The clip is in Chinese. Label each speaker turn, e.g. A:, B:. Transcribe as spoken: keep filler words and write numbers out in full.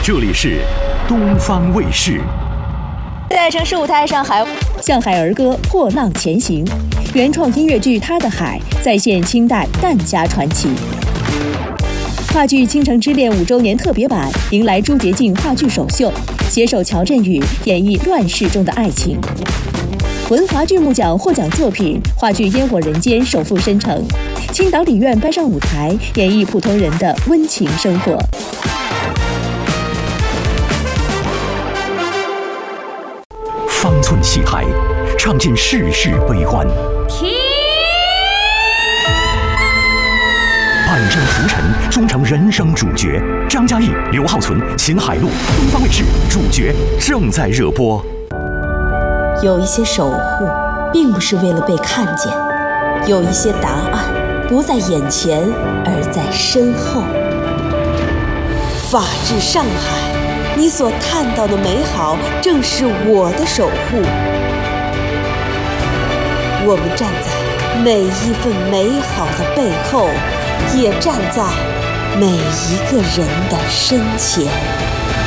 A: 这里是东方卫视。
B: 在城市舞台上海，
C: 向海儿歌破浪前行，原创音乐剧《他的海》再现清代疍家传奇。话剧《倾城之恋》五周年特别版迎来朱洁静话剧首秀，携手乔振宇演绎乱世中的爱情。文华剧目奖获奖作品话剧《烟火人间》首赴申城，青岛理院搬上舞台，演绎普通人的温情生活。
A: 方寸戏台，唱尽世事悲欢。
D: 停！
A: 半生浮沉，终成人生主角。张嘉译、刘浩存、秦海璐，东方卫视主角正在热播。
E: 有一些守护，并不是为了被看见；有一些答案，不在眼前，而在身后。法治上海，你所看到的美好，正是我的守护。我们站在每一份美好的背后，也站在每一个人的身前。